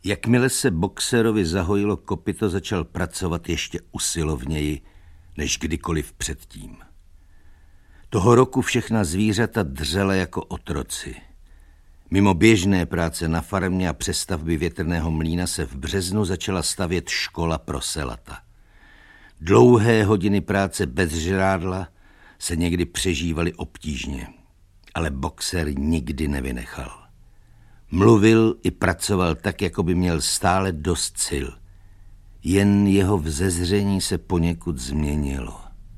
Jakmile se boxerovi zahojilo kopyto, začal pracovat ještě usilovněji než kdykoliv předtím. Toho roku všechna zvířata dřela jako otroci. Mimo běžné práce na farmě a přestavby větrného mlýna se v březnu začala stavět škola pro selata. Dlouhé hodiny práce bez žrádla se někdy přežívaly obtížně, ale boxer nikdy nevynechal. Mluvil i pracoval tak, jako by měl stále dost sil. Jen jeho vzezření se poněkud změnilo.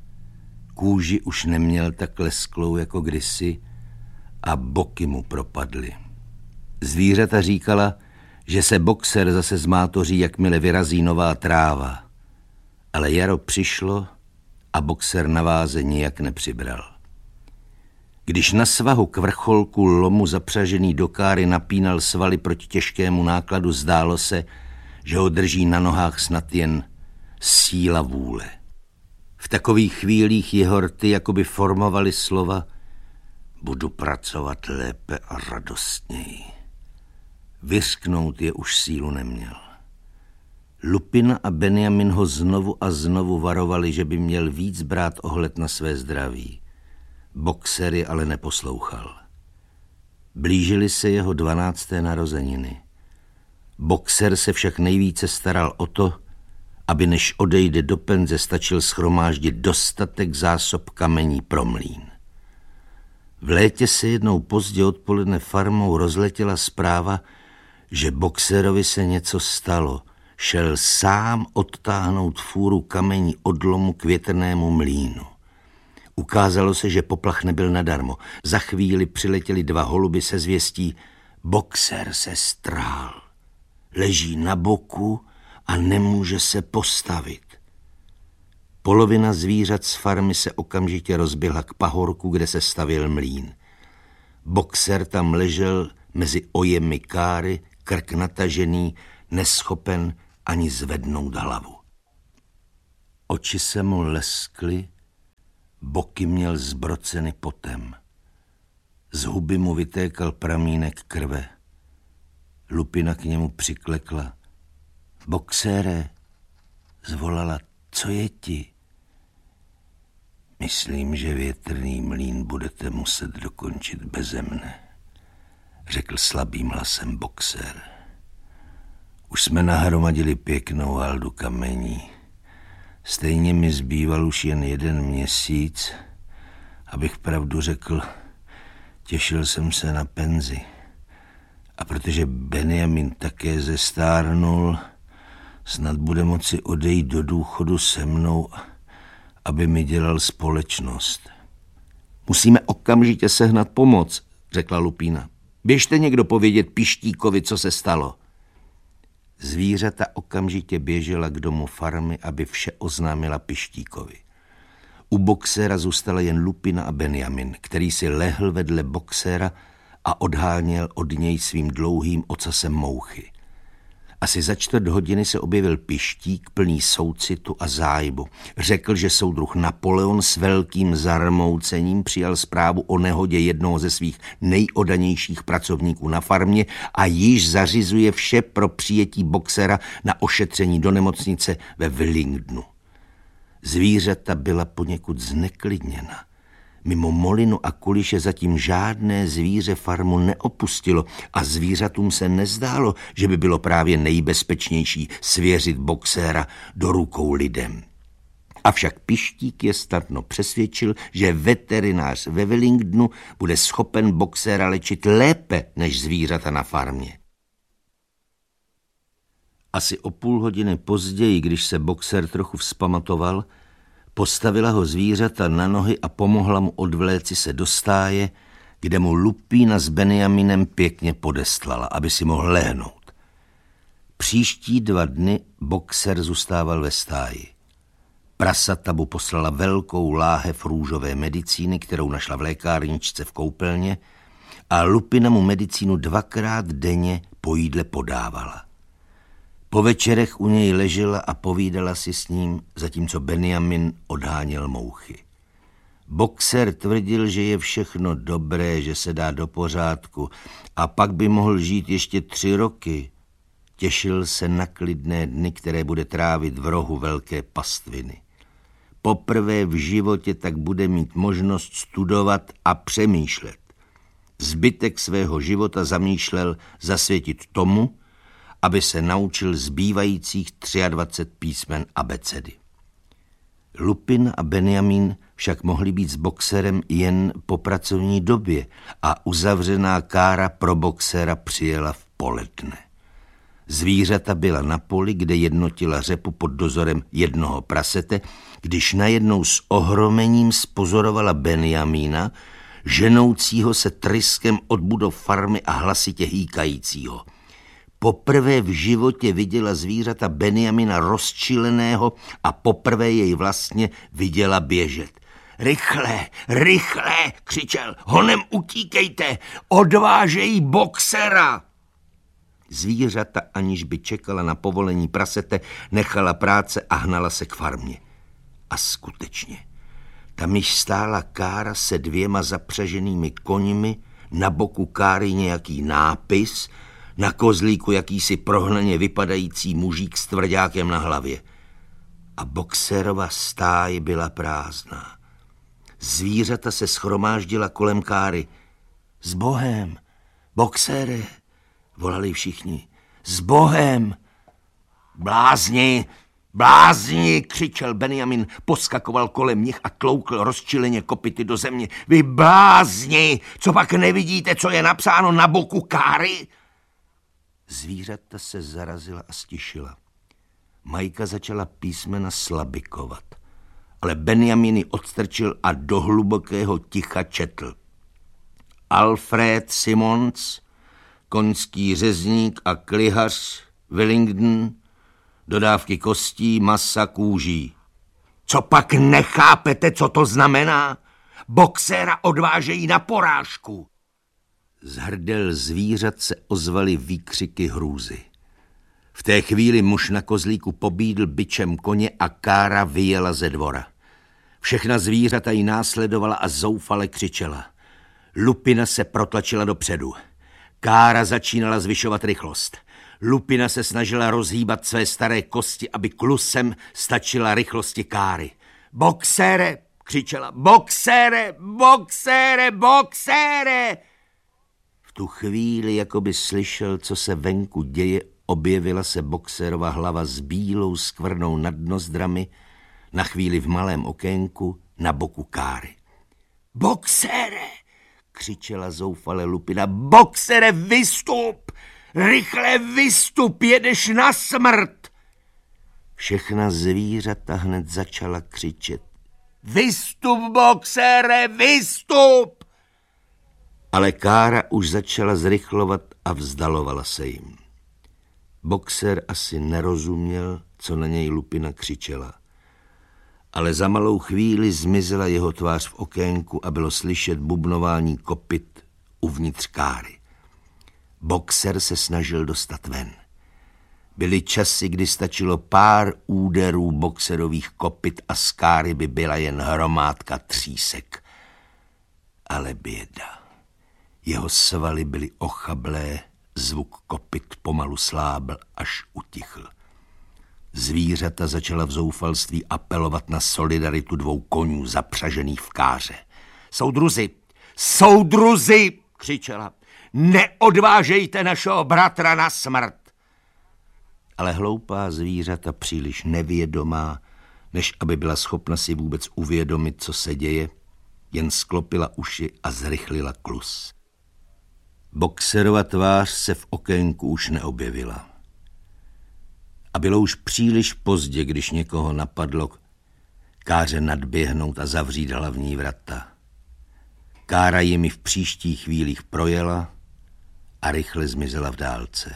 Kůži už neměl tak lesklou jako kdysi a boky mu propadly. Zvířata říkala, že se boxer zase zmátoří, jakmile vyrazí nová tráva. Ale jaro přišlo a boxer na váze nijak nepřibral. Když na svahu k vrcholku lomu zapřažený do káry napínal svaly proti těžkému nákladu, zdálo se, že ho drží na nohách snad jen síla vůle. V takových chvílích jeho rty jakoby formovaly slova: budu pracovat lépe a radostněji. Vyřknout je už sílu neměl. Lupina a Benjamin ho znovu a znovu varovali, že by měl víc brát ohled na své zdraví. Boxer je ale neposlouchal. Blížily se jeho 12. narozeniny. Boxer se však nejvíce staral o to, aby než odejde do penze, stačil shromáždit dostatek zásob kamení pro mlýn. V létě se jednou pozdě odpoledne farmou rozletěla zpráva, že boxerovi se něco stalo. Šel sám odtáhnout fůru kamení od lomu k větrnému mlýnu. Ukázalo se, že poplach nebyl nadarmo. Za chvíli přiletěli 2 holuby se zvěstí: boxer se strál. Leží na boku a nemůže se postavit. Polovina zvířat z farmy se okamžitě rozběhla k pahorku, kde se stavěl mlýn. Boxer tam ležel mezi ojemi káry, krk natažený, neschopen ani zvednout hlavu. Oči se mu leskly, boky měl zbroceny potem. Z huby mu vytékal pramínek krve. Lupina k němu přiklekla. Boxére, zvolala, co je ti? Myslím, že větrný mlýn budete muset dokončit beze mne, řekl slabým hlasem boxer. Už jsme nahromadili pěknou haldu kamení. Stejně mi zbýval už jen 1 měsíc. Abych pravdu řekl, těšil jsem se na penzi. A protože Benjamin také zestárnul, snad bude moci odejít do důchodu se mnou, aby mi dělal společnost. Musíme okamžitě sehnat pomoc, řekla Lupína. Běžte někdo povědět Pištíkovi, co se stalo. Zvířata okamžitě běžela k domu farmy, aby vše oznámila Pištíkovi. U boxera zůstala jen Lupina a Benjamin, který si lehl vedle boxera a odháněl od něj svým dlouhým ocasem mouchy. Asi za 4 hodiny se objevil Pištík plný soucitu a zájmu. Řekl, že soudruh Napoleon s velkým zarmoucením přijal zprávu o nehodě jednoho ze svých nejodanějších pracovníků na farmě a již zařizuje vše pro přijetí boxera na ošetření do nemocnice ve Willingdonu. Zvířata byla poněkud zneklidněna. Mimo Molinu a Kuliše zatím žádné zvíře farmu neopustilo a zvířatům se nezdálo, že by bylo právě nejbezpečnější svěřit boxéra do rukou lidem. Avšak Pištík je snadno přesvědčil, že veterinář ve Willingdonu bude schopen boxéra léčit lépe než zvířata na farmě. Asi o půl hodiny později, když se boxer trochu vzpamatoval, postavila ho zvířata na nohy a pomohla mu odvléci se do stáje, kde mu Lupína s Benjaminem pěkně podestlala, aby si mohl lehnout. Příští 2 dny boxer zůstával ve stáji. Prasata mu poslala velkou láhev růžové medicíny, kterou našla v lékárničce v koupelně, a Lupina mu medicínu 2krát denně po jídle podávala. Po večerech u něj ležela a povídala si s ním, zatímco Benjamin odháněl mouchy. Boxer tvrdil, že je všechno dobré, že se dá do pořádku a pak by mohl žít ještě 3 roky. Těšil se na klidné dny, které bude trávit v rohu velké pastviny. Poprvé v životě tak bude mít možnost studovat a přemýšlet. Zbytek svého života zamýšlel zasvětit tomu, aby se naučil zbývajících 23 písmen abecedy. Lupin a Benjamin však mohli být s Boxerem jen po pracovní době a uzavřená kára pro Boxera přijela v poledne. Zvířata byla na poli, kde jednotila řepu pod dozorem jednoho prasete, když najednou s ohromením spozorovala Benjamína, ženoucího se tryskem od budov farmy a hlasitě hýkajícího. Poprvé v životě viděla zvířata Benjamina rozčileného a poprvé jej vlastně viděla běžet. Rychle, rychle, křičel, honem utíkejte, odvážejí Boxera. Zvířata, aniž by čekala na povolení prasete, nechala práce a hnala se k farmě. A skutečně, tam již stála kára se 2 zapřaženými koňmi, na boku káry nějaký nápis, na kozlíku jakýsi prohnaně vypadající mužík s tvrďákem na hlavě. A Boxerova stáj byla prázdná. Zvířata se shromáždila kolem káry. S Bohem, Boxere, volali všichni. S Bohem! Blázni, blázni, křičel Benjamin, poskakoval kolem nich a tloukl rozčileně kopyty do země. Vy blázni, co pak nevidíte, co je napsáno na boku káry? Zvířata se zarazila a stišila. Majka začala písmena slabikovat, ale Benjamin ji odstrčil a do hlubokého ticha četl. Alfred Simons, koňský řezník a klihař Wellington, dodávky kostí, masa, kůží. Co pak nechápete, co to znamená? Boxera odvážejí na porážku. Z hrdel zvířat se ozvaly výkřiky hrůzy. V té chvíli muž na kozlíku pobídl bičem koně a kára vyjela ze dvora. Všechna zvířata ji následovala a zoufale křičela. Lupina se protlačila dopředu. Kára začínala zvyšovat rychlost. Lupina se snažila rozhýbat své staré kosti, aby klusem stačila rychlosti káry. Boxere, křičela, Boxere, Boxere, Boxere! V tu chvíli, jako by slyšel, co se venku děje, objevila se Boxerova hlava s bílou skvrnou nad nozdrami, na chvíli v malém okénku na boku káry. Boxere, křičela zoufale Lupina, Boxere, vystup! Rychle vystup, jedeš na smrt! Všechna zvířata hned začala křičet. Vystup, Boxere, vystup! Ale kára už začala zrychlovat a vzdalovala se jim. Boxer asi nerozuměl, co na něj Lupina křičela. Ale za malou chvíli zmizela jeho tvář v okénku a bylo slyšet bubnování kopyt uvnitř káry. Boxer se snažil dostat ven. Byly časy, kdy stačilo pár úderů Boxerových kopyt a z káry by byla jen hromádka třísek. Ale běda. Jeho svaly byly ochablé, zvuk kopyt pomalu slábl, až utichl. Zvířata začala v zoufalství apelovat na solidaritu 2 koňů zapřažených v káře. Soudruzi, soudruzi, křičela, neodvážejte našeho bratra na smrt. Ale hloupá zvířata, příliš nevědomá, než aby byla schopna si vůbec uvědomit, co se děje, jen sklopila uši a zrychlila klus. Boxerova tvář se v okénku už neobjevila. A bylo už příliš pozdě, když někoho napadlo káře nadběhnout a zavřít hlavní vrata. Kára jimi v příštích chvílích projela a rychle zmizela v dálce.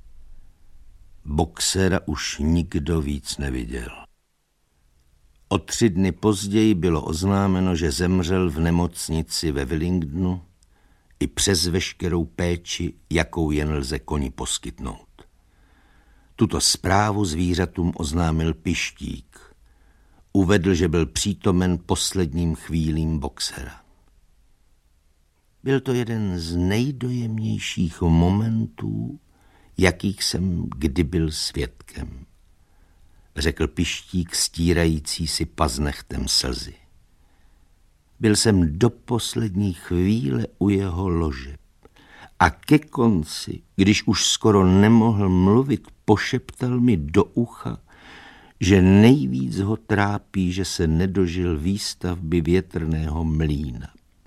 Boxera už nikdo víc neviděl. O 3 dny později bylo oznámeno, že zemřel v nemocnici ve Wellingtonu i přes veškerou péči, jakou jen lze koni poskytnout. Tuto zprávu zvířatům oznámil Pištík. Uvedl, že byl přítomen posledním chvílím Boxera. Byl to jeden z nejdojemnějších momentů, jakých jsem kdy byl svědkem, řekl Pištík, stírající si paznechtem slzy. Byl jsem do poslední chvíle u jeho lože a ke konci, když už skoro nemohl mluvit, pošeptal mi do ucha, že nejvíc ho trápí, že se nedožil výstavby větrného mlýna.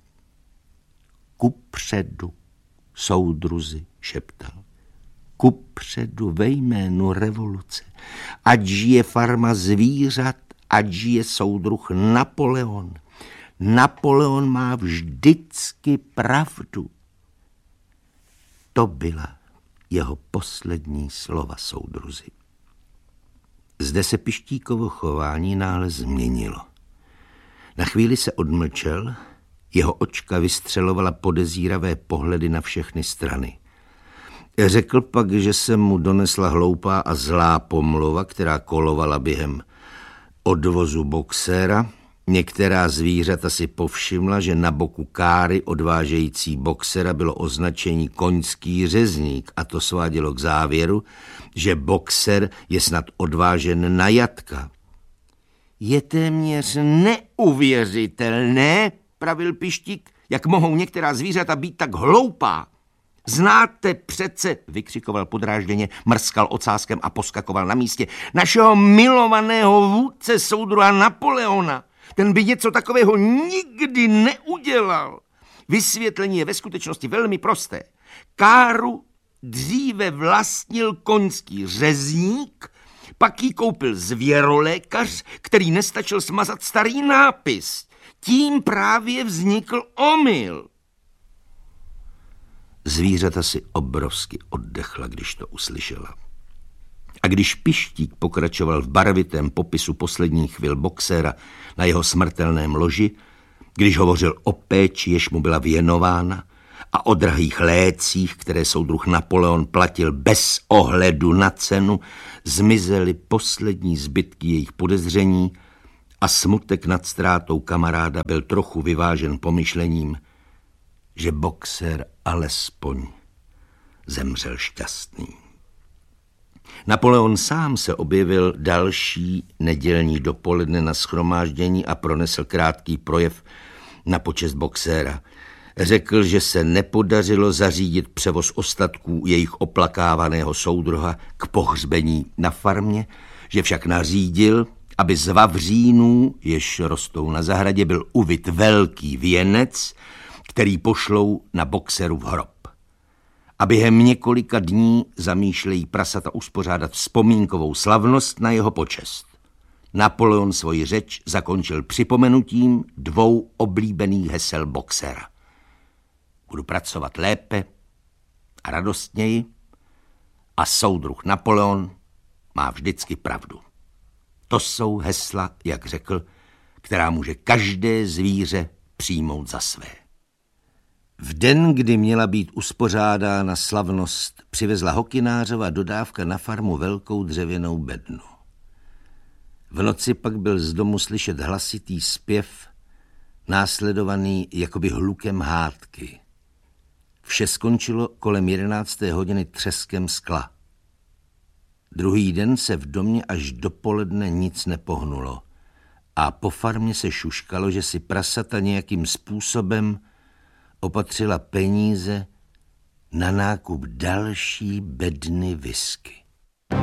Kupředu, soudruzi, šeptal. Kupředu ve jménu revoluce. Ať žije farma zvířat, ať žije soudruh Napoleon. Napoleon má vždycky pravdu. To byla jeho poslední slova, soudruzi. Zde se Pištíkovo chování náhle změnilo. Na chvíli se odmlčel, jeho očka vystřelovala podezíravé pohledy na všechny strany. Řekl pak, že se mu donesla hloupá a zlá pomluva, která kolovala během odvozu boxéra. Některá zvířata si povšimla, že na boku káry odvážející boxera bylo označení koňský řezník a to svádělo k závěru, že boxer je snad odvážen na jatka. Je téměř neuvěřitelné, pravil Pištík, jak mohou některá zvířata být tak hloupá. Znáte přece, vykřikoval podrážděně, mrskal ocáskem a poskakoval na místě, našeho milovaného vůdce soudruha Napoleona. Ten by něco takového nikdy neudělal. Vysvětlení je ve skutečnosti velmi prosté. Káru dříve vlastnil koňský řezník, pak ji koupil zvěrolékař, který nestačil smazat starý nápis. Tím právě vznikl omyl. Zvířata si obrovsky oddechla, když to uslyšela. A když Pištík pokračoval v barvitém popisu posledních chvil boxéra na jeho smrtelném loži, když hovořil o péči, jež mu byla věnována, a o drahých lécích, které soudruh Napoleon platil bez ohledu na cenu, zmizely poslední zbytky jejich podezření a smutek nad ztrátou kamaráda byl trochu vyvážen pomyšlením, že boxer alespoň zemřel šťastný. Napoleon sám se objevil další nedělní dopoledne na shromáždění a pronesl krátký projev na počest boxéra. Řekl, že se nepodařilo zařídit převoz ostatků jejich oplakávaného soudruha k pohřbení na farmě, že však nařídil, aby z vavřínů, jež rostou na zahradě, byl uvit velký věnec, který pošlou na boxerův hrob. A během několika dní zamýšlejí prasata uspořádat vzpomínkovou slavnost na jeho počest. Napoleon svoji řeč zakončil připomenutím 2 oblíbených hesel boxera. Budu pracovat lépe a radostněji a soudruh Napoleon má vždycky pravdu. To jsou hesla, jak řekl, která může každé zvíře přijmout za své. V den, kdy měla být uspořádána slavnost, přivezla Hokynářova dodávka na farmu velkou dřevěnou bednu. V noci pak byl z domu slyšet hlasitý zpěv, následovaný jakoby hlukem hádky. Vše skončilo kolem 11. hodiny třeskem skla. Druhý den se v domě až dopoledne nic nepohnulo a po farmě se šuškalo, že si prasata nějakým způsobem opatřila peníze na nákup další bedny whisky.